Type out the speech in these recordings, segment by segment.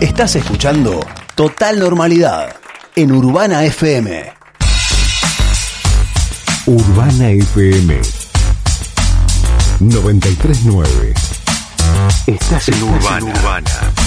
Estás escuchando Total Normalidad en Urbana FM. Urbana FM 93.9. Estás en Urbana.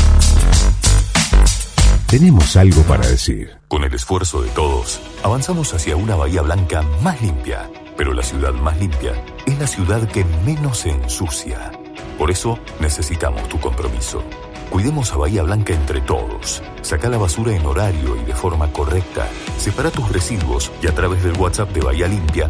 Tenemos algo para decir. Con el esfuerzo de todos, avanzamos hacia una Bahía Blanca más limpia. Pero la ciudad más limpia es la ciudad que menos se ensucia. Por eso necesitamos tu compromiso. Cuidemos a Bahía Blanca entre todos. Saca la basura en horario y de forma correcta. Separa tus residuos y a través del WhatsApp de Bahía Limpia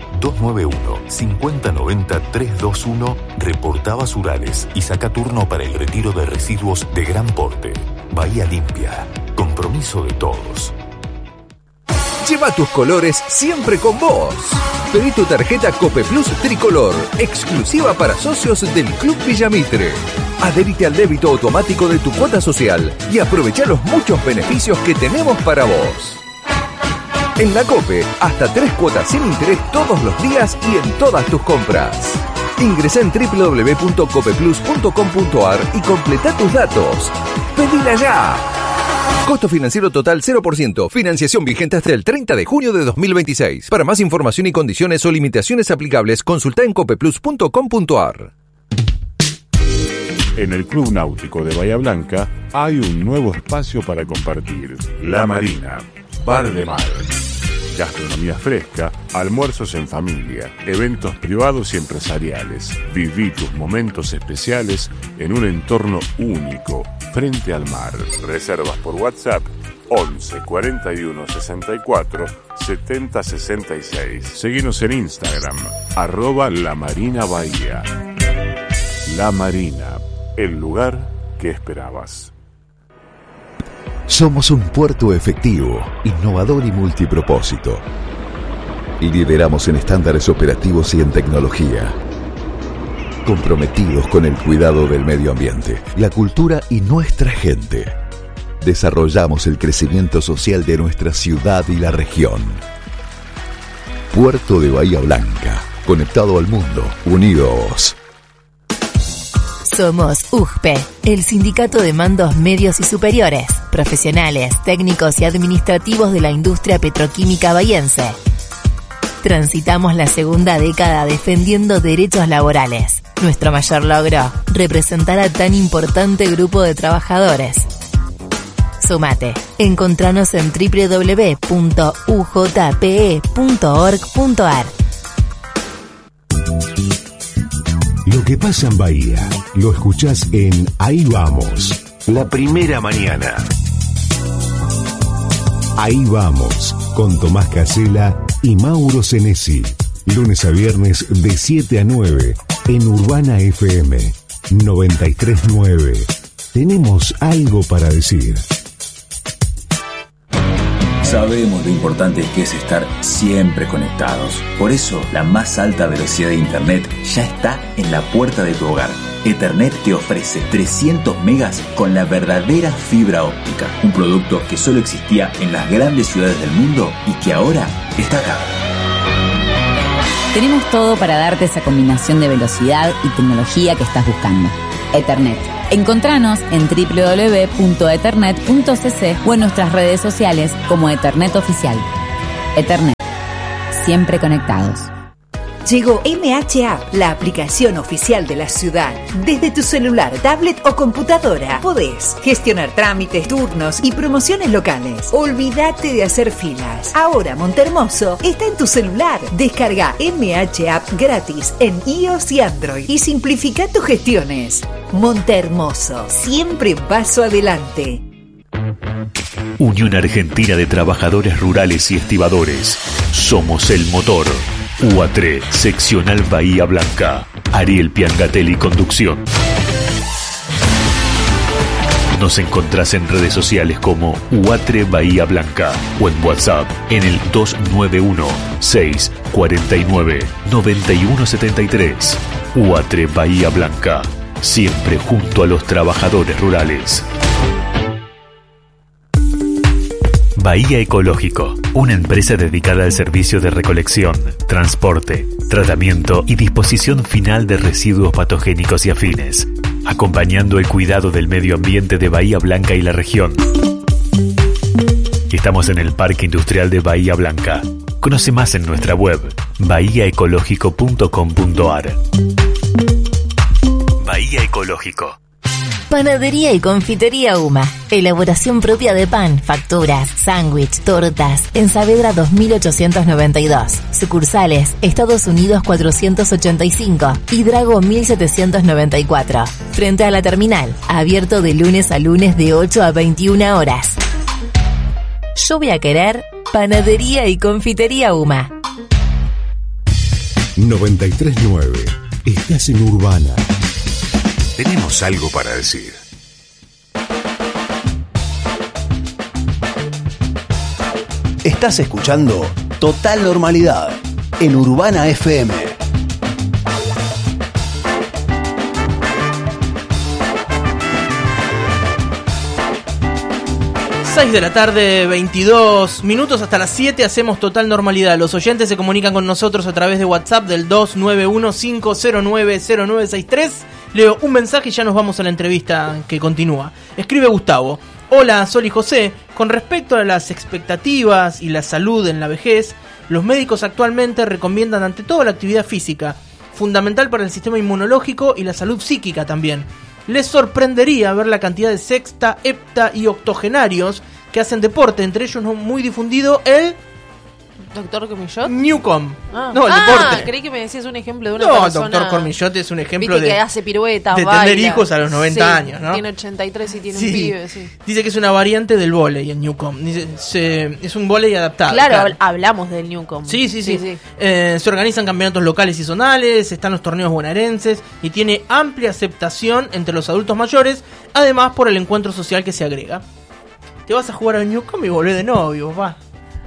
291-5090-321 reporta basurales y saca turno para el retiro de residuos de gran porte. Bahía Limpia. Compromiso de todos. Lleva tus colores siempre con vos. Pedí tu tarjeta Cope Plus Tricolor, exclusiva para socios del Club Villamitre. Adherite al débito automático de tu cuota social y aprovecha los muchos beneficios que tenemos para vos. En la Cope, hasta 3 cuotas sin interés todos los días y en todas tus compras. Ingresá en www.copeplus.com.ar y completa tus datos. ¡Pedila ya! Costo financiero total 0%. Financiación vigente hasta el 30 de junio de 2026. Para más información y condiciones o limitaciones aplicables, consulta en copeplus.com.ar. En el Club Náutico de Bahía Blanca hay un nuevo espacio para compartir. La Marina, bar de mar. Gastronomía fresca, almuerzos en familia, eventos privados y empresariales. Viví tus momentos especiales en un entorno único, frente al mar. Reservas por WhatsApp 11 41 64 70 66. Seguinos en Instagram, @LaMarinaBahía. La Marina, el lugar que esperabas. Somos un puerto efectivo, innovador y multipropósito. Lideramos en estándares operativos y en tecnología. Comprometidos con el cuidado del medio ambiente, la cultura y nuestra gente. Desarrollamos el crecimiento social de nuestra ciudad y la región. Puerto de Bahía Blanca, conectado al mundo, unidos. Somos UGPE, el Sindicato de Mandos Medios y Superiores, profesionales, técnicos y administrativos de la industria petroquímica bahiense. Transitamos la segunda década defendiendo derechos laborales. Nuestro mayor logro, representar a tan importante grupo de trabajadores. Sumate. Encontranos en www.ujpe.org.ar. Lo que pasa en Bahía, lo escuchás en Ahí Vamos, la primera mañana. Ahí Vamos, con Tomás Casella y Mauro Senesi. Lunes a viernes de 7 a 9 en Urbana FM 93.9. Tenemos algo para decir. Sabemos lo importante que es estar siempre conectados. Por eso, la más alta velocidad de Internet ya está en la puerta de tu hogar. Ethernet te ofrece 300 megas con la verdadera fibra óptica. Un producto que solo existía en las grandes ciudades del mundo y que ahora está acá. Tenemos todo para darte esa combinación de velocidad y tecnología que estás buscando. Ethernet. Encontranos en www.ethernet.cc o en nuestras redes sociales como Ethernet Oficial. Ethernet. Siempre conectados. Llegó MH App, la aplicación oficial de la ciudad. Desde tu celular, tablet o computadora podés gestionar trámites, turnos y promociones locales. Olvídate de hacer filas. Ahora Montehermoso está en tu celular. Descarga MH App gratis en iOS y Android y simplifica tus gestiones. Montehermoso, siempre paso adelante. Unión Argentina de Trabajadores Rurales y Estibadores. Somos el motor. UATRE, seccional Bahía Blanca. Ariel Piangatelli, conducción. Nos encontrás en redes sociales como UATRE Bahía Blanca o en WhatsApp en el 291-649-9173. UATRE Bahía Blanca, siempre junto a los trabajadores rurales. Bahía Ecológico, una empresa dedicada al servicio de recolección, transporte, tratamiento y disposición final de residuos patogénicos y afines. acompañando el cuidado del medio ambiente de Bahía Blanca y la región. Estamos en el Parque Industrial de Bahía Blanca. Conoce más en nuestra web, bahiaecológico.com.ar. Bahía Ecológico. Panadería y confitería Uma. Elaboración propia de pan, facturas, sándwich, tortas. En Saavedra 2892. Sucursales: Estados Unidos 485 y Drago 1794. Frente a la terminal. Abierto de lunes a lunes de 8 a 21 horas. Yo voy a querer Panadería y confitería Uma. 93.9. Estás en Urbana. Tenemos algo para decir. Estás escuchando Total Normalidad en Urbana FM. 6 de la tarde, 22 minutos, hasta las 7 hacemos Total Normalidad. Los oyentes se comunican con nosotros a través de WhatsApp del 291-509-0963. Leo un mensaje y ya nos vamos a la entrevista que continúa. Escribe Gustavo: hola, Sol y José. Con respecto a las expectativas y la salud en la vejez, los médicos actualmente recomiendan ante todo la actividad física, fundamental para el sistema inmunológico y la salud psíquica también. Les sorprendería ver la cantidad de sexta, hepta y octogenarios que hacen deporte, entre ellos muy difundido el... ¿Doctor Cormillot? Newcomb. No, el deporte. Creí que me decías un ejemplo de una persona... No, Doctor Cormillot es un ejemplo que hace piruetas, de baila, tener hijos a los 90 años, ¿no? Tiene 83 y tiene un pibe, sí. Dice que es una variante del vóley en Newcomb. Dice, es un vóley adaptado. Claro, hablamos del Newcomb. Sí. Se organizan campeonatos locales y zonales, están los torneos bonaerenses y tiene amplia aceptación entre los adultos mayores, además por el encuentro social que se agrega. Te vas a jugar al Newcomb y volvés de novio, papá.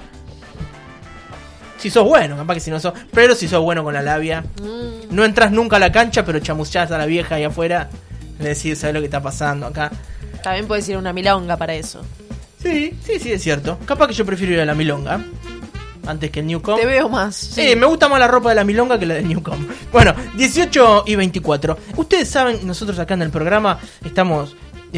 Si sos bueno, capaz que si no sos... Pero si sos bueno con la labia. No entras nunca a la cancha, pero chamuchás a la vieja ahí afuera. Le decís, ¿sabes lo que está pasando acá? También puedes ir a una milonga para eso. Sí, es cierto. Capaz que yo prefiero ir a la milonga antes que el Newcomb. Te veo más. Sí, me gusta más la ropa de la milonga que la del Newcomb. Bueno, 18 y 24. Ustedes saben, nosotros acá en el programa estamos...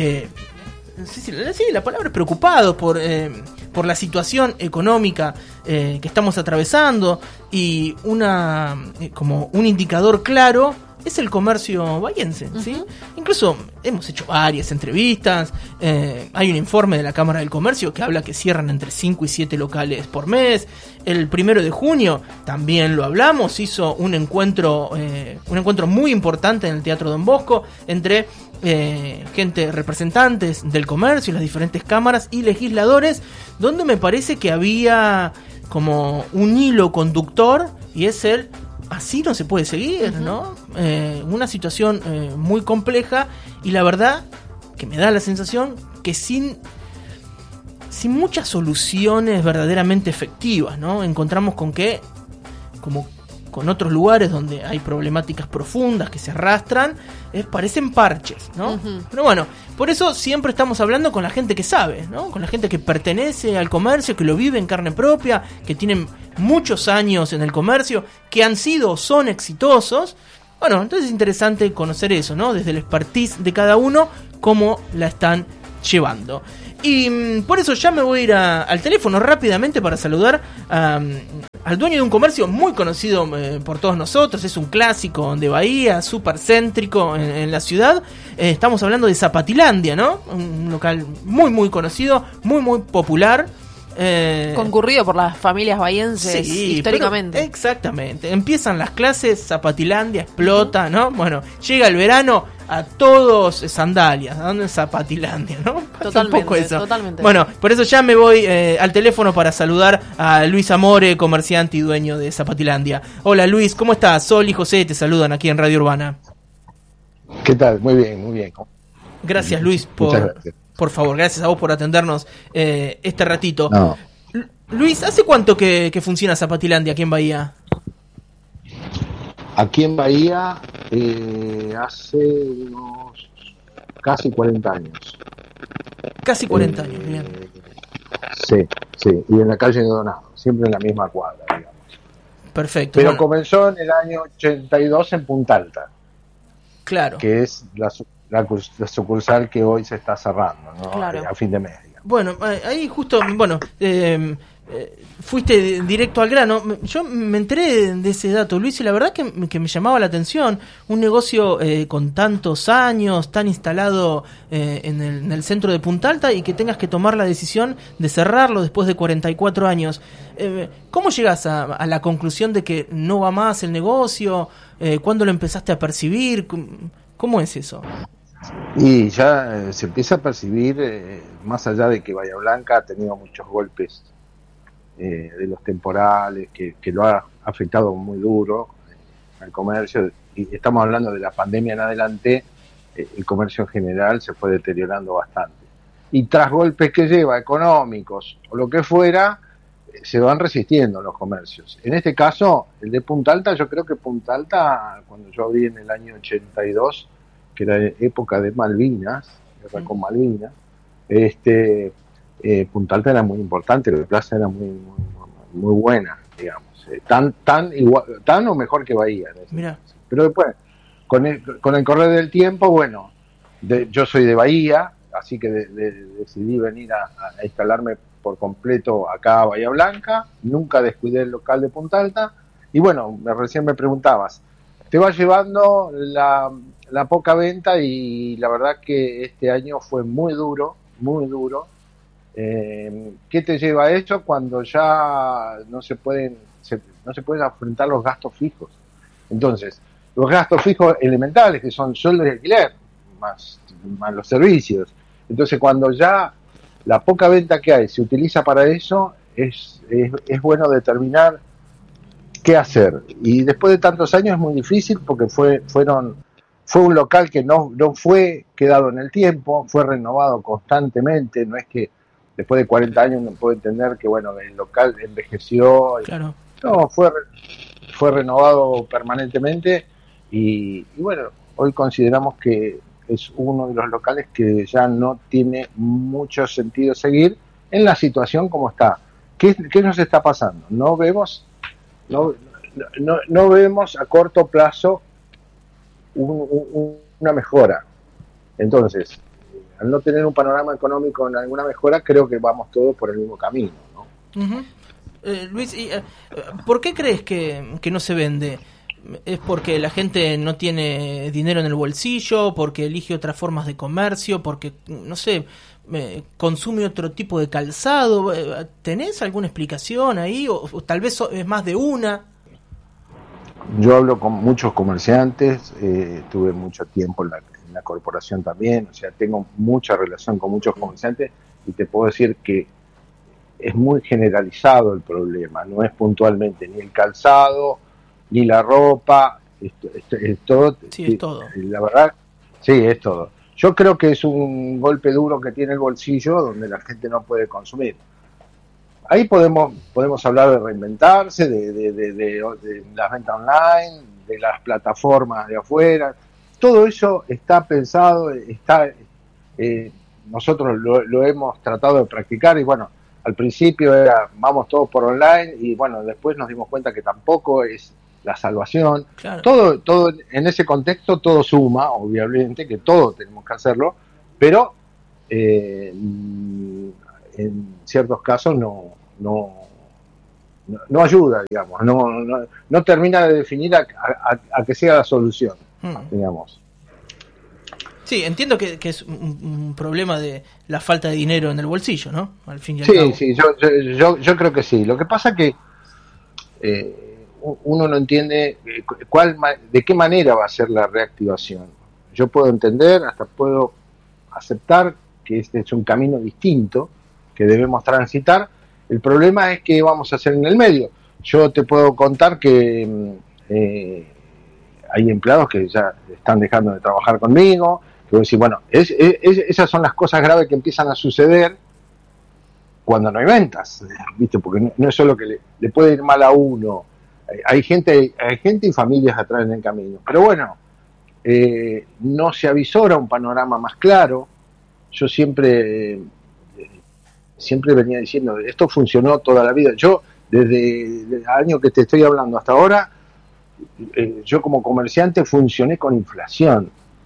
sí, la palabra es preocupados por la situación económica que estamos atravesando, y como un indicador claro es el comercio bahiense, ¿sí? Incluso hemos hecho varias entrevistas, hay un informe de la Cámara del Comercio que habla que cierran entre 5 y 7 locales por mes. El 1 de junio también lo hablamos, hizo un encuentro muy importante en el Teatro Don Bosco entre representantes del comercio, las diferentes cámaras y legisladores, donde me parece que había como un hilo conductor, y es así no se puede seguir, ¿no? Una situación muy compleja, y la verdad que me da la sensación que sin muchas soluciones verdaderamente efectivas, ¿no? Encontramos con que, como con otros lugares donde hay problemáticas profundas que se arrastran, parecen parches, ¿no? Pero bueno, por eso siempre estamos hablando con la gente que sabe, ¿no? Con la gente que pertenece al comercio, que lo vive en carne propia, que tienen muchos años en el comercio, que han sido o son exitosos. Bueno, entonces es interesante conocer eso, ¿no? Desde el expertise de cada uno, cómo la están llevando. Y por eso ya me voy a ir al teléfono rápidamente para saludar al dueño de un comercio muy conocido por todos nosotros. Es un clásico de Bahía, súper céntrico en la ciudad. Estamos hablando de Zapatilandia, ¿no? Un local muy, muy conocido, muy, muy popular. Concurrido por las familias bahienses históricamente. Exactamente. Empiezan las clases, Zapatilandia explota, ¿no? Bueno, llega el verano, a todos sandalias. ¿A dónde es Zapatilandia, no? Totalmente, un poco eso. Totalmente. Bueno, por eso ya me voy al teléfono para saludar a Luis Amore, comerciante y dueño de Zapatilandia. Hola Luis, ¿cómo estás? Sol y José te saludan aquí en Radio Urbana. ¿Qué tal? Muy bien, muy bien. Gracias Luis gracias. Por favor, gracias a vos por atendernos este ratito. No. Luis, ¿hace cuánto que funciona Zapatilandia aquí en Bahía? Aquí en Bahía hace unos casi 40 años. Casi 40 años, bien. Sí, y en la calle de Donado, siempre en la misma cuadra, digamos. Perfecto. Pero comenzó en el año 82 en Punta Alta. Claro. Que es la sucursal que hoy se está cerrando, ¿no? Claro. A fin de mes. Bueno, ahí justo, fuiste directo al grano. Yo me enteré de ese dato, Luis, y la verdad que me llamaba la atención. Un negocio con tantos años, tan instalado en el centro de Punta Alta, y que tengas que tomar la decisión de cerrarlo después de 44 años. ¿Cómo llegás a la conclusión de que no va más el negocio? ¿Cuándo lo empezaste a percibir? ¿Cómo es eso? Y ya se empieza a percibir, más allá de que Bahía Blanca ha tenido muchos golpes de los temporales, que lo ha afectado muy duro al comercio, y estamos hablando de la pandemia en adelante, el comercio en general se fue deteriorando bastante. Y tras golpes que lleva, económicos o lo que fuera, se van resistiendo los comercios. En este caso, el de Punta Alta, yo creo que Punta Alta, cuando yo abrí en el año 82, que era época de Malvinas, guerra con Malvinas, Punta Alta era muy importante, la plaza era muy buena, digamos, tan o mejor que Bahía. Mira. Pero después, con el correr del tiempo, bueno, yo soy de Bahía, así que decidí venir a instalarme por completo acá a Bahía Blanca, nunca descuidé el local de Punta Alta, y bueno, recién me preguntabas, te va llevando la poca venta, y la verdad que este año fue muy duro. ¿Qué te lleva a eso? Cuando ya no se pueden afrontar los gastos fijos. Entonces, los gastos fijos elementales, que son sueldos y alquiler, más los servicios. Entonces, cuando ya la poca venta que hay se utiliza para eso, es bueno determinar qué hacer. Y después de tantos años es muy difícil, porque fue un local que no fue quedado en el tiempo, fue renovado constantemente. No es que después de 40 años uno puede entender que bueno, el local envejeció. Claro. No, fue renovado permanentemente, y bueno, hoy consideramos que es uno de los locales que ya no tiene mucho sentido seguir en la situación como está. ¿Qué nos está pasando? No vemos a corto plazo una mejora. Entonces, al no tener un panorama económico en alguna mejora, creo que vamos todos por el mismo camino, ¿no? Uh-huh. Luis, ¿por qué crees que no se vende? ¿Es porque la gente no tiene dinero en el bolsillo? ¿Porque elige otras formas de comercio? ¿Porque, no sé, consume otro tipo de calzado? ¿Tenés alguna explicación ahí? ¿O tal vez es más de una? Yo hablo con muchos comerciantes, tuve mucho tiempo en la corporación también, o sea, tengo mucha relación con muchos comerciantes, y te puedo decir que es muy generalizado el problema, no es puntualmente ni el calzado, ni la ropa, es todo. Sí, es todo. La verdad, sí, es todo. Yo creo que es un golpe duro que tiene el bolsillo, donde la gente no puede consumir. Ahí podemos hablar de reinventarse, de las ventas online, de las plataformas de afuera. Todo eso está pensado, nosotros lo hemos tratado de practicar, y bueno, al principio era vamos todos por online, y bueno, después nos dimos cuenta que tampoco es la salvación. Claro. Todo en ese contexto todo suma, obviamente que todos tenemos que hacerlo, pero en ciertos casos no ayuda, digamos, no termina de definir a que sea la solución, digamos. Sí, entiendo que es un problema de la falta de dinero en el bolsillo, ¿no? Al fin y al cabo. Sí, yo creo que sí. Lo que pasa que uno no entiende de qué manera va a ser la reactivación. Yo puedo entender, hasta puedo aceptar que este es un camino distinto que debemos transitar. El problema es qué vamos a hacer en el medio. Yo te puedo contar que hay empleados que ya están dejando de trabajar conmigo. Quiero decir, bueno, esas son las cosas graves que empiezan a suceder cuando no hay ventas, ¿viste? Porque no es solo que le puede ir mal a uno. Hay gente y familias atrás en el camino. Pero bueno, no se avisora un panorama más claro. Yo siempre venía diciendo, esto funcionó toda la vida. Yo, desde el año que te estoy hablando hasta ahora, yo como comerciante funcioné con inflación.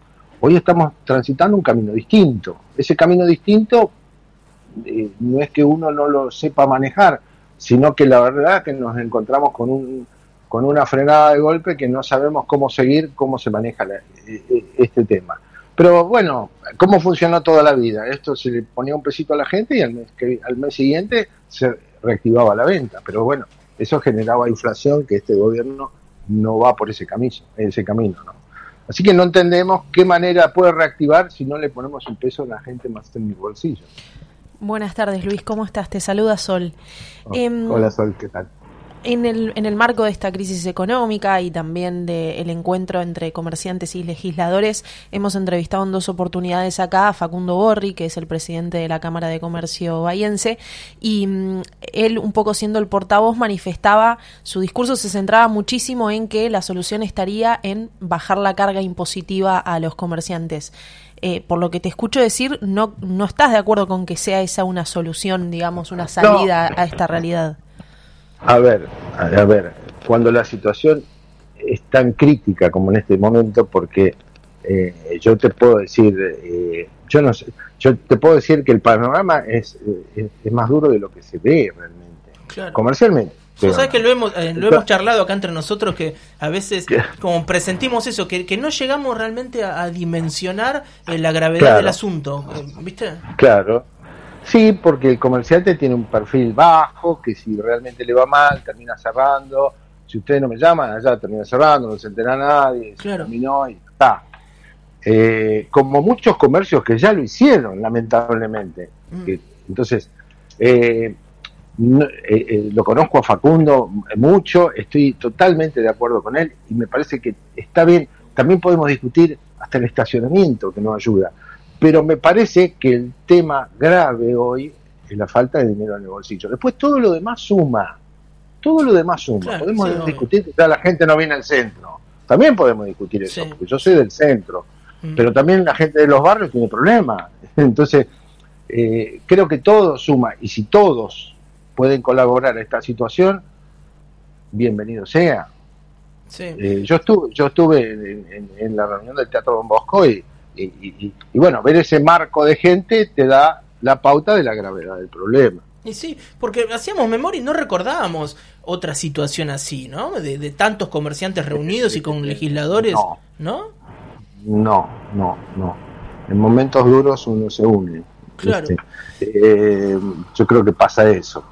Hoy estamos transitando un camino distinto. Ese camino distinto no es que uno no lo sepa manejar, sino que la verdad es que nos encontramos con una frenada de golpe que no sabemos cómo seguir, cómo se maneja este tema. Pero bueno, ¿cómo funcionó toda la vida? Esto se le ponía un pesito a la gente y al mes siguiente se reactivaba la venta. Pero bueno, eso generaba inflación, que este gobierno no va por ese camino, ¿no? Así que no entendemos qué manera puede reactivar si no le ponemos un peso a la gente más en mi bolsillo. Buenas tardes, Luis, ¿cómo estás? Te saluda Sol. Hola, Sol, ¿qué tal? En el marco de esta crisis económica y también del encuentro entre comerciantes y legisladores, hemos entrevistado en 2 oportunidades acá a Facundo Borri, que es el presidente de la Cámara de Comercio bahiense, y él, un poco siendo el portavoz, manifestaba, su discurso se centraba muchísimo en que la solución estaría en bajar la carga impositiva a los comerciantes. Por lo que te escucho decir, no estás de acuerdo con que sea esa una solución, digamos, una salida a esta realidad. A ver, cuando la situación es tan crítica como en este momento, porque yo te puedo decir, yo te puedo decir que el panorama es más duro de lo que se ve realmente, claro. Comercialmente. ¿Sabes que lo hemos charlado acá entre nosotros, que a veces como presentimos eso, que no llegamos realmente a dimensionar la gravedad del asunto, ¿viste? Claro. Sí, porque el comerciante tiene un perfil bajo, que si realmente le va mal, termina cerrando. Si ustedes no me llaman, allá termina cerrando, no se entera nadie, claro. Se terminó y está. Como muchos comercios que ya lo hicieron, lamentablemente. Entonces, lo conozco a Facundo mucho, estoy totalmente de acuerdo con él y me parece que está bien. También podemos discutir hasta el estacionamiento, que nos ayuda. Pero me parece que el tema grave hoy es la falta de dinero en el bolsillo. Después todo lo demás suma. Claro, podemos discutir que la gente no viene al centro. También podemos discutir eso, porque yo soy del centro. Pero también la gente de los barrios tiene problemas. Entonces, creo que todo suma. Y si todos pueden colaborar a esta situación, bienvenido sea. Sí. Yo estuve en la reunión del Teatro Don Bosco y bueno, ver ese marco de gente te da la pauta de la gravedad del problema. Y sí, porque hacíamos memoria y no recordábamos otra situación así, ¿no? De tantos comerciantes reunidos y con legisladores, ¿no? No. En momentos duros uno se une. Claro. Yo creo que pasa eso.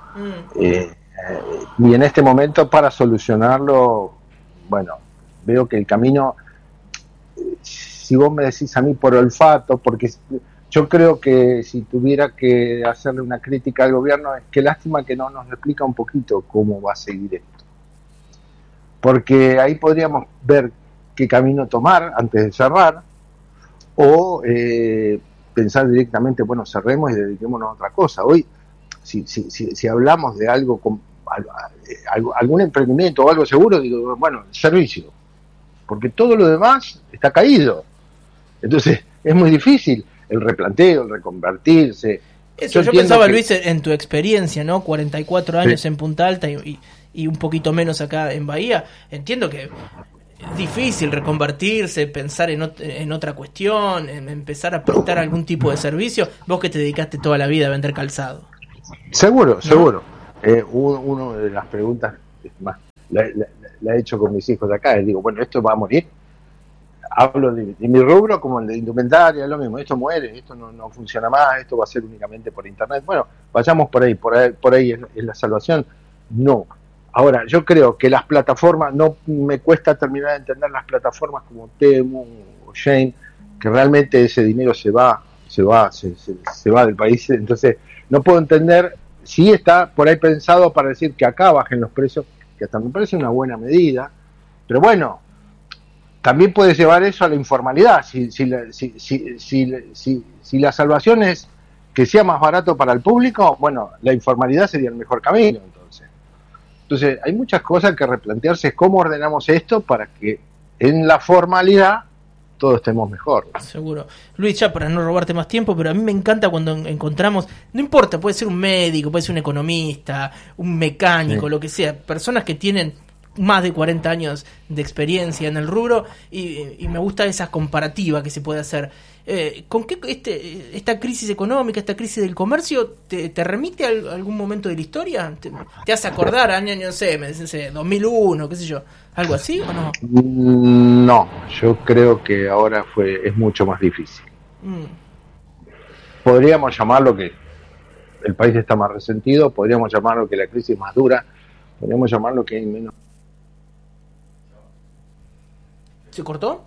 Y en este momento, para solucionarlo, bueno, veo que el camino... Si vos me decís a mí por olfato, porque yo creo que si tuviera que hacerle una crítica al gobierno, es que lástima que no nos explica un poquito cómo va a seguir esto. Porque ahí podríamos ver qué camino tomar antes de cerrar, o pensar directamente, bueno, cerremos y dediquémonos a otra cosa. Hoy, si hablamos de algo, algún emprendimiento o algo seguro, digo, bueno, servicio. Porque todo lo demás está caído. Entonces, es muy difícil el replanteo, el reconvertirse. Eso yo pensaba, Luis, en tu experiencia, ¿no? 44 años en Punta Alta y un poquito menos acá en Bahía. Entiendo que es difícil reconvertirse, pensar en otra cuestión, en empezar a prestar algún tipo de servicio. Vos que te dedicaste toda la vida a vender calzado. Seguro. Una de las preguntas más la he hecho con mis hijos de acá. Les digo, bueno, ¿esto va a morir? Hablo de mi rubro como el de indumentaria, lo mismo, esto muere, esto no funciona más, esto va a ser únicamente por internet. Bueno, vayamos por ahí es la salvación. No. Ahora, yo creo que las plataformas, no me cuesta terminar de entender las plataformas como Temu o Shein, que realmente ese dinero se va del país. Entonces, no puedo entender si está por ahí pensado para decir que acá bajen los precios, que hasta me parece una buena medida, pero bueno, también puede llevar eso a la informalidad. Si la salvación es que sea más barato para el público, bueno, la informalidad sería el mejor camino. Entonces hay muchas cosas que replantearse, cómo ordenamos esto para que en la formalidad todos estemos mejor. Seguro. Luis, ya para no robarte más tiempo, pero a mí me encanta cuando encontramos, no importa, puede ser un médico, puede ser un economista, un mecánico, lo que sea, personas que tienen más de 40 años de experiencia en el rubro y me gusta esa comparativa que se puede hacer. ¿Con qué esta crisis económica, esta crisis del comercio, te remite a algún momento de la historia? ¿Te hace acordar año, no sé, me dicen 2001, qué sé yo, algo así o no? No, yo creo que ahora es mucho más difícil. Podríamos llamarlo que el país está más resentido, podríamos llamarlo que la crisis es más dura, podríamos llamarlo que hay menos. ¿Se cortó?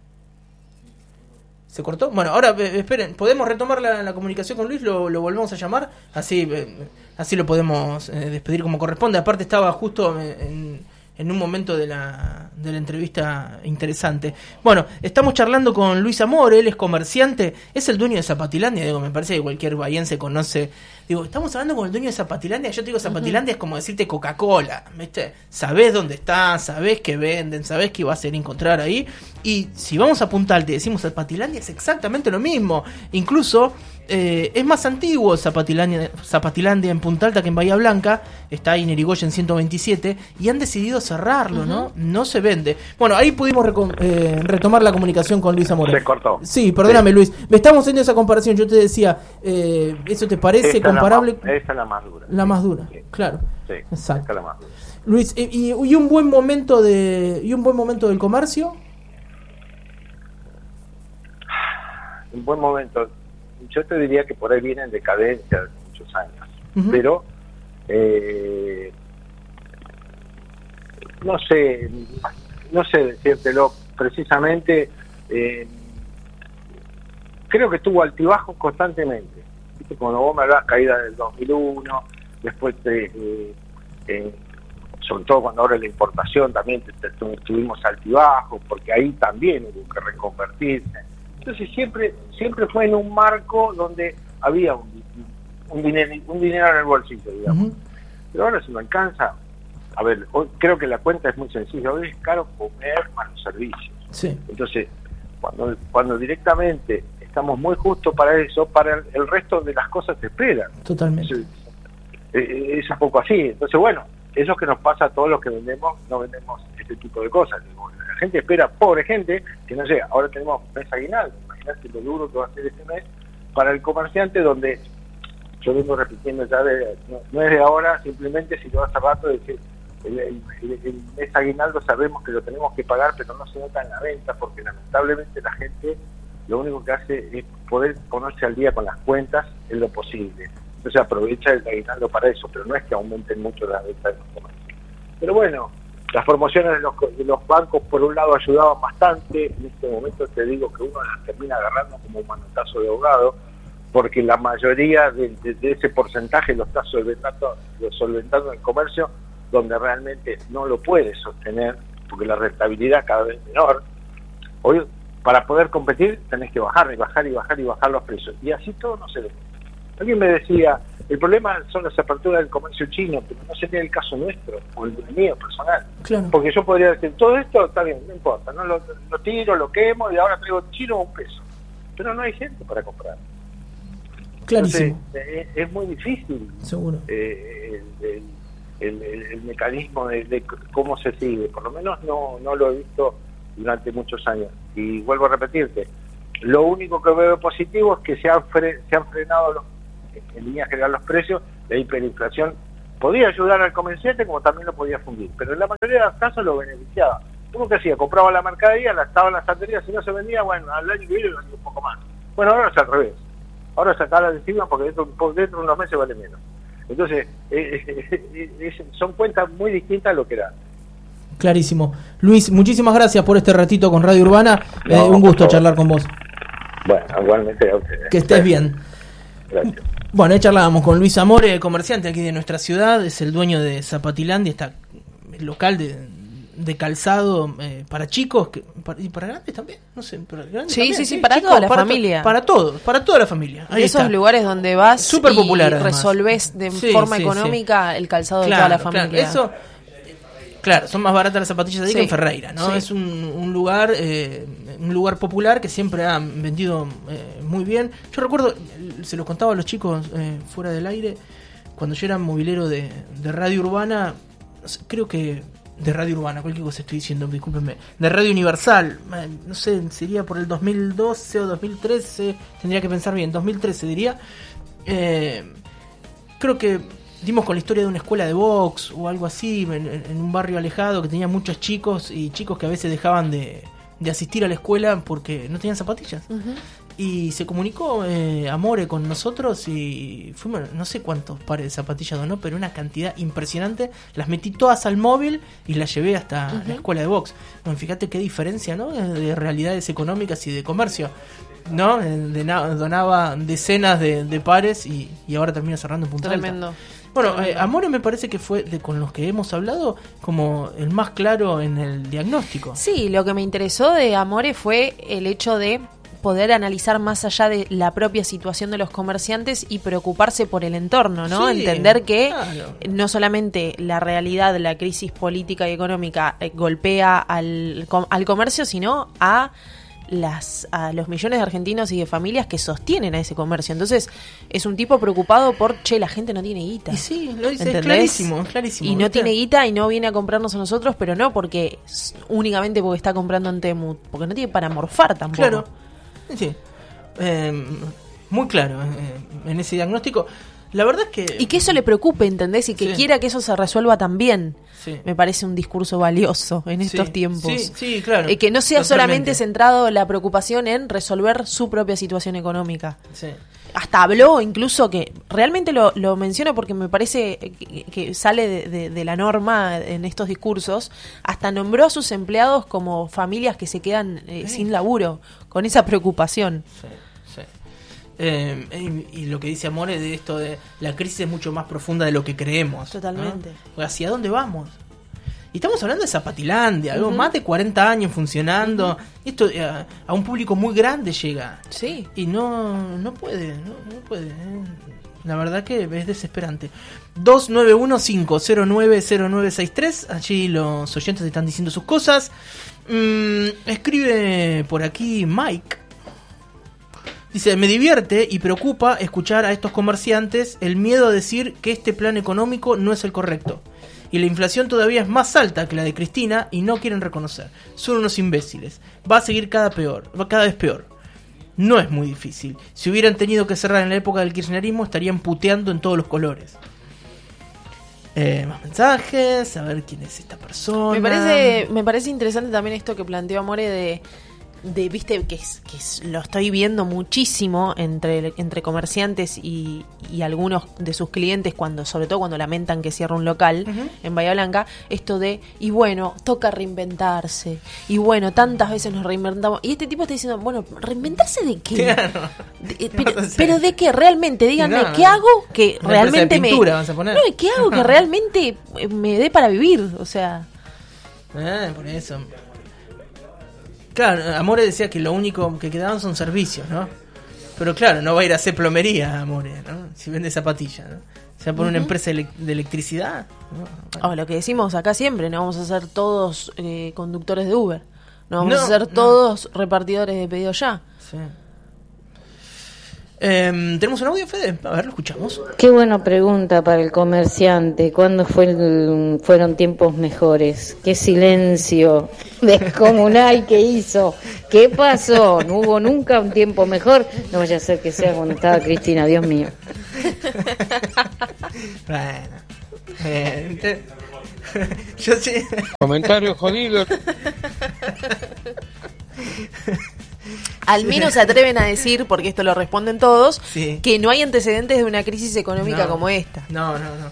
¿Se cortó? Bueno, ahora esperen, ¿podemos retomar la comunicación con Luis? ¿Lo volvemos a llamar? Así lo podemos despedir como corresponde. Aparte estaba justo en un momento de la entrevista interesante. Bueno, estamos charlando con Luis Amore, él es comerciante, es el dueño de Zapatilandia, digo, me parece que cualquier bahiense conoce. Digo, estamos hablando con el dueño de Zapatilandia, yo te digo, Zapatilandia es como decirte Coca-Cola, ¿viste? Sabés dónde está, sabés qué venden, sabés qué vas a ir a encontrar ahí, y si vamos a Puntal te decimos Zapatilandia, es exactamente lo mismo, incluso es más antiguo Zapatilandia en Punta Alta que en Bahía Blanca, está ahí en Irigoyen 127, y han decidido cerrarlo, ¿no? No se vende. Bueno, ahí pudimos retomar la comunicación con Luis Amore. Se cortó. Sí, perdóname, sí. Luis, me estamos haciendo esa comparación, yo te decía, ¿eso te parece comparable? Esa es la más dura. La más dura, sí. Claro. Sí, exacto. Esa es la más dura. Luis, y un buen momento del comercio. Un buen momento. Yo te diría que por ahí viene en decadencia de muchos años, pero no sé decírtelo precisamente. Creo que tuvo altibajos constantemente. ¿Viste? Cuando vos me hablabas caída del 2001, después sobre todo cuando ahora la importación también tuvimos altibajos, porque ahí también hubo que reconvertirse. Entonces siempre fue en un marco donde había un dinero en el bolsillo, digamos. Pero ahora se me alcanza. A ver, hoy creo que la cuenta es muy sencilla. Hoy es caro comer más los servicios. Sí. Entonces, cuando directamente estamos muy justos para eso, para el resto de las cosas se esperan. Totalmente. Entonces, es un poco así. Entonces, bueno, eso es que nos pasa a todos los que no vendemos este tipo de cosas. La gente espera, pobre gente, que no sé, ahora tenemos mes aguinaldo, imagínate lo duro que va a ser este mes para el comerciante, donde yo vengo repitiendo ya no es de ahora, simplemente si lo hace rato, decir, el mes aguinaldo sabemos que lo tenemos que pagar, pero no se nota en la venta, porque lamentablemente la gente lo único que hace es poder ponerse al día con las cuentas en lo posible. Entonces aprovecha el aguinaldo para eso, pero no es que aumenten mucho la venta de los comercios. Pero bueno, las promociones de los bancos por un lado ayudaban bastante. En este momento te digo que uno las termina agarrando como un manotazo de ahogado, porque la mayoría de ese porcentaje lo está solventando el comercio, donde realmente no lo puede sostener, porque la rentabilidad cada vez es menor. Hoy, para poder competir, tenés que bajar los precios, y así todo no se ve. Alguien me decía, el problema son las aperturas del comercio chino, pero no sería el caso nuestro, o el mío personal. Claro. Porque yo podría decir, todo esto está bien, no importa, no lo tiro, lo quemo, y ahora traigo chino a $1. Pero no hay gente para comprar. Clarísimo. Entonces, es muy difícil. Seguro. El mecanismo de cómo se sigue. Por lo menos no lo he visto durante muchos años. Y vuelvo a repetirte, lo único que veo positivo es que se han frenado en línea general los precios. La hiperinflación podía ayudar al comerciante como también lo podía fundir, pero en la mayoría de los casos lo beneficiaba. Uno que hacía, compraba la mercadería, la estaba en la estantería, si no se vendía, bueno, al año que viene lo vendía un poco más. Bueno, ahora es al revés. Ahora sacarla de encima porque dentro de unos meses vale menos. Entonces, son cuentas muy distintas a lo que era. Clarísimo. Luis, muchísimas gracias por este ratito con Radio Urbana. Un gusto charlar con vos. Bueno, igualmente a ustedes. Que estés bien. Gracias. Bueno, ahí charlábamos con Luis Amore, comerciante aquí de nuestra ciudad, es el dueño de Zapatilandia, está el local de calzado para chicos y para grandes también, no sé, para grandes sí, también. sí, para chicos, toda la familia. Para toda la familia. Ahí esos está. Lugares donde vas súper popular, y resolvés de forma económica el calzado de toda la familia. Claro, eso, claro, son más baratas las zapatillas ahí que en Ferreira, ¿no? Sí. Es un lugar popular que siempre ha vendido muy bien. Yo recuerdo, se los contaba a los chicos fuera del aire, cuando yo era movilero de Radio Urbana, creo que de Radio Urbana, cualquier cosa estoy diciendo, discúlpenme, de Radio Universal, no sé, sería por el 2012 o 2013, tendría que pensar bien, 2013 diría. Creo que dimos con la historia de una escuela de box o algo así, en un barrio alejado que tenía muchos chicos y chicos que a veces dejaban de asistir a la escuela porque no tenían zapatillas. Y se comunicó Amore con nosotros y fuimos, no sé cuántos pares de zapatillas donó, pero una cantidad impresionante. Las metí todas al móvil y las llevé hasta la escuela de box. Bueno, fíjate qué diferencia, ¿no? De realidades económicas y de comercio, ¿no? Donaba decenas de pares y ahora termina cerrando en Punta Alta. Tremendo. Bueno, Amore me parece que fue, con los que hemos hablado, como el más claro en el diagnóstico. Sí, lo que me interesó de Amore fue el hecho de poder analizar más allá de la propia situación de los comerciantes y preocuparse por el entorno, ¿no? Sí, entender que claro, no solamente la realidad de la crisis política y económica golpea al comercio, sino a los millones de argentinos y de familias que sostienen a ese comercio. Entonces, es un tipo preocupado por, la gente no tiene guita. Y sí, lo dice, ¿entendés? es clarísimo, es clarísimo. Y no tiene guita y no viene a comprarnos a nosotros, pero no porque únicamente porque está comprando en Temu, porque no tiene para morfar tampoco. Claro, sí. Muy claro en ese diagnóstico. La verdad es que... Y que eso le preocupe, ¿entendés? Y que quiera que eso se resuelva también. Sí. Me parece un discurso valioso en estos tiempos. Sí, claro. Que no sea Totalmente. solamente centrado la preocupación en resolver su propia situación económica. Sí. Hasta habló incluso, que realmente lo menciono porque me parece que sale de la norma en estos discursos, hasta nombró a sus empleados como familias que se quedan sin laburo, con esa preocupación. Sí. Y lo que dice Amore de esto de la crisis es mucho más profunda de lo que creemos. Totalmente. ¿No? ¿Hacia dónde vamos? Y estamos hablando de Zapatilandia, algo más de 40 años funcionando. Y esto a un público muy grande llega. Sí. Y no puede. La verdad que es desesperante. 2915090963. Allí los oyentes están diciendo sus cosas. Escribe por aquí Mike. Dice, me divierte y preocupa escuchar a estos comerciantes el miedo a decir que este plan económico no es el correcto. Y la inflación todavía es más alta que la de Cristina y no quieren reconocer. Son unos imbéciles. Va a seguir cada vez peor. No es muy difícil. Si hubieran tenido que cerrar en la época del kirchnerismo, estarían puteando en todos los colores. Más mensajes, a ver quién es esta persona. Me parece interesante también esto que planteó Amore de viste que lo estoy viendo muchísimo entre comerciantes y algunos de sus clientes, sobre todo cuando lamentan que cierra un local en Bahía Blanca, esto de, y bueno, toca reinventarse, y bueno, tantas veces nos reinventamos, y este tipo está diciendo, bueno, ¿reinventarse de qué? Claro. Pero de qué, realmente, díganme, ¿qué hago que realmente ¿qué hago que realmente me dé para vivir? O sea, por eso. Claro, Amore decía que lo único que quedaban son servicios, ¿no? Pero claro, no va a ir a hacer plomería, Amore, ¿no? Si vende zapatillas, ¿no? Se va a poner una empresa de electricidad, ¿no? Bueno. Lo que decimos acá siempre, no vamos a ser todos conductores de Uber. No vamos a ser todos repartidores de pedido ya. Sí. Tenemos un audio, Fede, a ver, lo escuchamos. Qué buena pregunta para el comerciante. ¿Cuándo fueron tiempos mejores? Qué silencio descomunal que hizo. ¿Qué pasó? ¿No hubo nunca un tiempo mejor? No vaya a ser que sea cuando estaba Cristina, Dios mío. Bueno, yo sí. Comentario jodido. Al menos se atreven a decir, porque esto lo responden todos, que no hay antecedentes de una crisis económica como esta. No.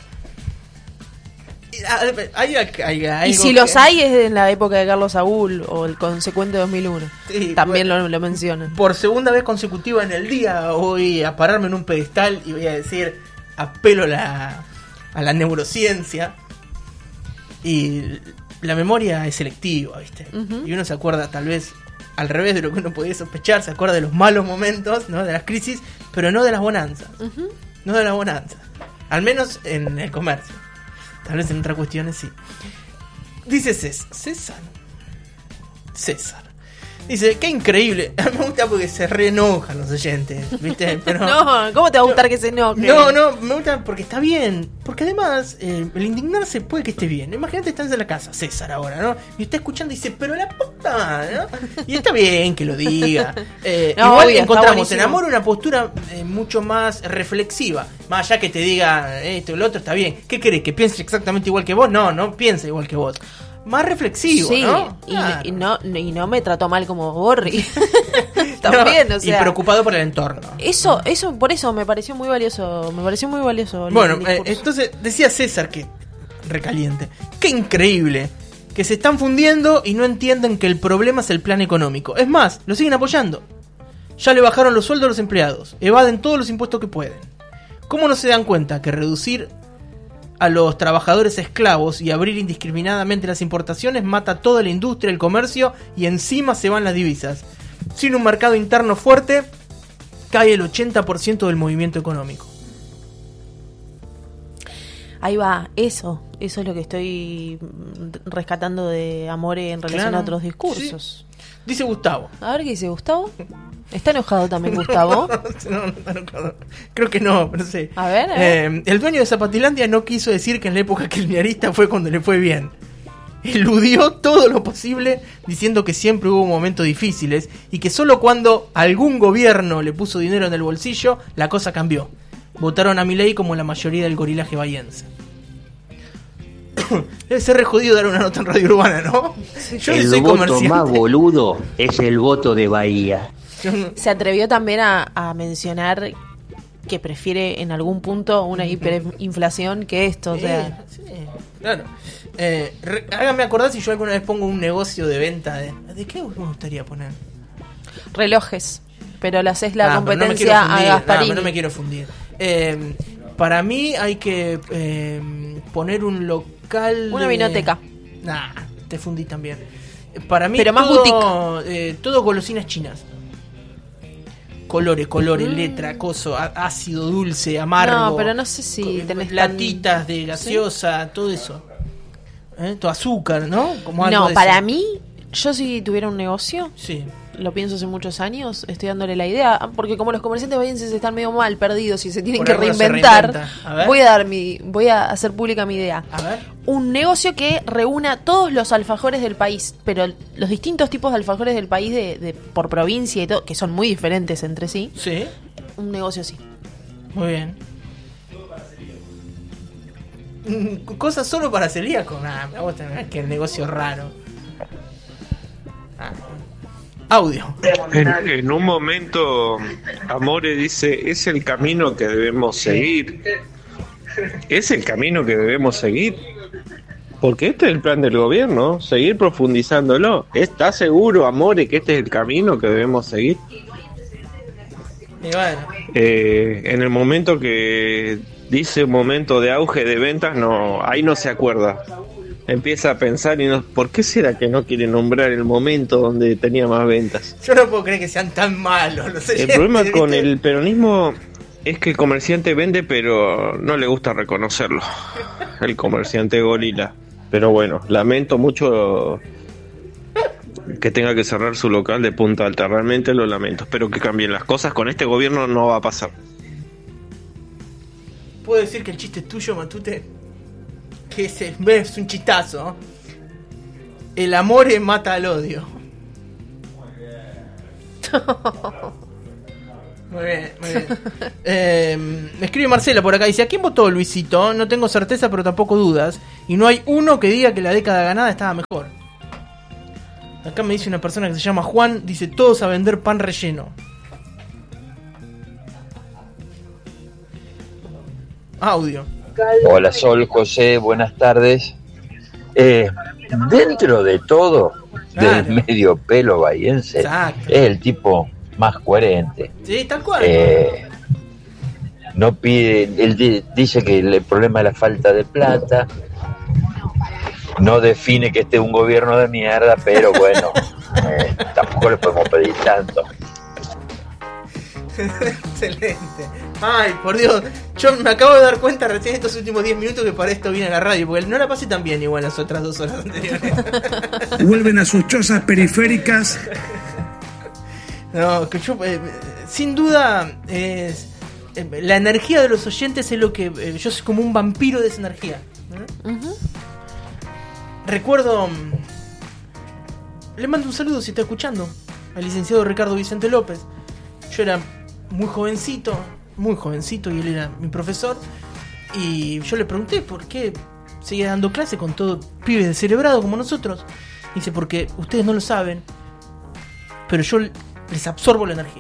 Hay y si los hay es en la época de Carlos Saúl o el consecuente 2001. Sí, también lo mencionan. Por segunda vez consecutiva en el día voy a pararme en un pedestal y voy a decir, apelo a la neurociencia. Y la memoria es selectiva, ¿viste? Y uno se acuerda tal vez al revés de lo que uno podía sospechar, se acuerda de los malos momentos, ¿no? De las crisis, pero no de las bonanzas. No de las bonanzas. Al menos en el comercio. Tal vez en otras cuestiones sí. Dice César. Dice, qué increíble. Me gusta porque se reenojan los oyentes, ¿viste? Pero, no, ¿cómo te va a gustar que se enojen? No, me gusta porque está bien. Porque además, el indignarse puede que esté bien. Imagínate, estás en la casa, César ahora, ¿no? Y está escuchando y dice, pero la puta, ¿no? Y está bien que lo diga. Igual obvio, encontramos en Amor una postura mucho más reflexiva. Más allá que te diga esto y lo otro, está bien. ¿Qué querés? ¿Que piense exactamente igual que vos? No piensa igual que vos. Más reflexivo, sí, ¿no? Y no me trató mal como Borri. También, o sea. Y preocupado por el entorno. Eso, por eso me pareció muy valioso. Bueno, entonces decía César que recaliente. Qué increíble que se están fundiendo y no entienden que el problema es el plan económico. Es más, lo siguen apoyando. Ya le bajaron los sueldos a los empleados, evaden todos los impuestos que pueden. ¿Cómo no se dan cuenta que reducir a los trabajadores esclavos y abrir indiscriminadamente las importaciones mata toda la industria, el comercio y encima se van las divisas? Sin un mercado interno fuerte, cae el 80% del movimiento económico. Ahí va, eso es lo que estoy rescatando de Amore en relación a otros discursos. Sí. Dice Gustavo. A ver qué dice Gustavo. ¿Está enojado también Gustavo? No está enojado. Creo que no, pero sí. A ver. El dueño de Zapatilandia no quiso decir que en la época kirchnerista fue cuando le fue bien. Eludió todo lo posible diciendo que siempre hubo momentos difíciles y que solo cuando algún gobierno le puso dinero en el bolsillo, la cosa cambió. Votaron a Milei como la mayoría del gorilaje bahiense. Debe ser re jodido dar una nota en Radio Urbana, ¿no? Yo el soy voto más boludo es el voto de Bahía. Se atrevió también a mencionar que prefiere en algún punto una hiperinflación que esto, o sea. Sí, claro. Háganme acordar si yo alguna vez pongo un negocio de venta ¿de qué me gustaría poner? Relojes, pero le haces la competencia a Gasparini. No me quiero fundir. Para mí hay que poner un local. Una vinoteca. Nah, te fundí también. Para mí, pero más boutique. Todo golosinas chinas. Colores, letra, coso, ácido, dulce, amargo. No, pero no sé si tenés latitas de gaseosa, ¿sí? Todo eso. Todo azúcar, ¿no? Como algo no, de para eso. mí, yo si tuviera un negocio, sí, lo pienso hace muchos años, estoy dándole la idea, porque como los comerciantes bahienses están medio mal perdidos y se tienen que reinventar, voy a hacer pública mi idea. A ver. Un negocio que reúna todos los alfajores del país, pero los distintos tipos de alfajores del país por provincia y todo, que son muy diferentes entre sí. Sí. Un negocio así. Muy bien. Cosas solo para celíacos. Me gusta, que el negocio raro. Audio. En un momento, Amore dice: es el camino que debemos seguir. Es el camino que debemos seguir. Porque este es el plan del gobierno, seguir profundizándolo. ¿Está seguro, Amore, que este es el camino que debemos seguir? Y bueno. En el momento que dice un momento de auge de ventas, ahí no se acuerda. Empieza a pensar ¿por qué será que no quiere nombrar el momento donde tenía más ventas? Yo no puedo creer que sean tan malos los oyentes. El problema con el peronismo es que el comerciante vende, pero no le gusta reconocerlo. El comerciante gorila. Pero bueno, lamento mucho que tenga que cerrar su local de Punta Alta. Realmente lo lamento. Espero que cambien las cosas. Con este gobierno no va a pasar. ¿Puedo decir que el chiste es tuyo, Matute? Que es un chistazo. El amor mata al odio. Muy bien, muy bien. Me escribe Marcela por acá, dice: ¿a quién votó Luisito? No tengo certeza, pero tampoco dudas. Y no hay uno que diga que la década ganada estaba mejor. Acá me dice una persona que se llama Juan, dice: todos a vender pan relleno. Audio. Hola Sol, José, buenas tardes. Dentro de todo, del medio pelo bahiense, es el tipo más coherente. Sí, tal cual. No pide, él dice que el problema es la falta de plata. No define que este es un gobierno de mierda, pero bueno, tampoco le podemos pedir tanto. Excelente. Ay, por Dios. Yo me acabo de dar cuenta recién estos últimos 10 minutos que para esto viene a la radio, porque no la pasé tan bien igual las otras 2 horas anteriores. Vuelven a sus chozas periféricas No, que yo, sin duda, la energía de los oyentes es lo que... yo soy como un vampiro de esa energía. Recuerdo... le mando un saludo si está escuchando al licenciado Ricardo Vicente López. Yo era muy jovencito y él era mi profesor. Y yo le pregunté por qué seguía dando clase con todo pibes descerebrados como nosotros. Dice, porque ustedes no lo saben, pero yo les absorbo la energía.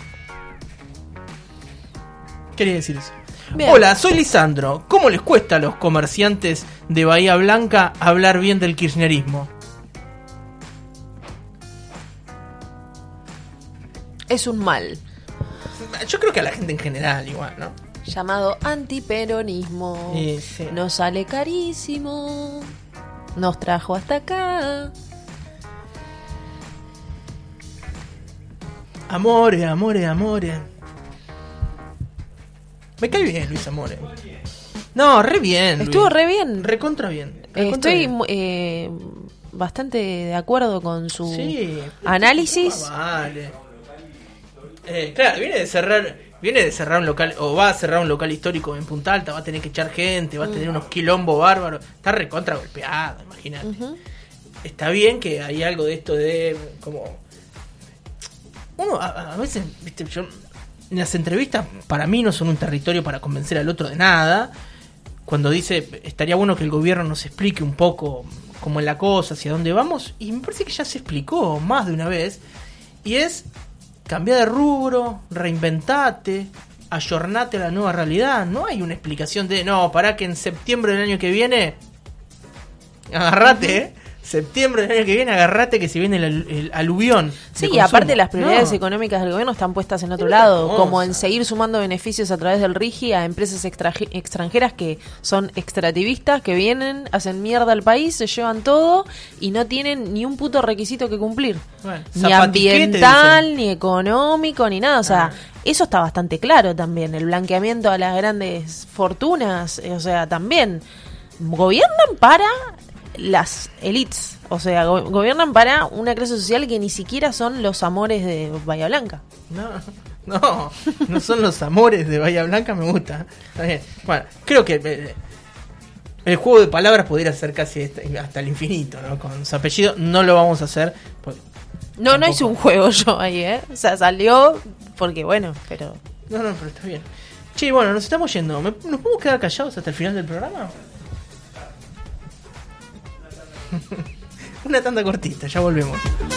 Quería decir eso. Bien. Hola, soy Lisandro. ¿Cómo les cuesta a los comerciantes de Bahía Blanca hablar bien del kirchnerismo? Es un mal. Yo creo que a la gente en general igual, ¿no? Llamado antiperonismo. Sí. Nos sale carísimo. Nos trajo hasta acá. Amore. Me cae bien Luis Amore. No, re bien. Estuvo Luis. re bien. Recontra bien. Estoy bastante de acuerdo con su análisis. Vale. Claro, viene de cerrar un local, o va a cerrar un local histórico en Punta Alta, va a tener que echar gente, va a tener unos quilombos bárbaros, está recontra golpeado, imagínate. Está bien que hay algo de esto de como uno a veces, viste, yo en las entrevistas para mí no son un territorio para convencer al otro de nada. Cuando dice estaría bueno que el gobierno nos explique un poco cómo es la cosa, hacia dónde vamos, y me parece que ya se explicó más de una vez, y es cambiar de rubro, reinventate, ayornate a la nueva realidad. No hay una explicación de, no, pará que en septiembre del año que viene, agarrate, septiembre del año que viene, agarrate que se viene el aluvión. Sí, y aparte las prioridades económicas del gobierno están puestas en otro lado, como en seguir sumando beneficios a través del RIGI a empresas extranjeras que son extractivistas, que vienen, hacen mierda al país, se llevan todo y no tienen ni un puto requisito que cumplir. Bueno, ni ambiental, ni económico, ni nada. O sea, eso está bastante claro también. El blanqueamiento a las grandes fortunas, o sea, también gobiernan para las elites, o sea, gobiernan para una clase social que ni siquiera son los amores de Bahía Blanca. No son los amores de Bahía Blanca, me gusta. Está bien. Bueno, creo que el juego de palabras pudiera ser casi hasta el infinito, ¿no? Con su apellido no lo vamos a hacer. No hice un juego yo ahí, o sea, salió porque bueno, pero... No, pero está bien. Che, bueno, nos estamos yendo. ¿Nos podemos quedar callados hasta el final del programa? Una tanda cortita, ya volvemos.